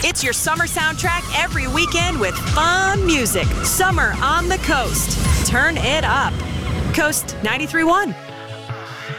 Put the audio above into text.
It's your summer soundtrack every weekend with fun music. Summer on the Coast. Turn it up. Coast 93.1.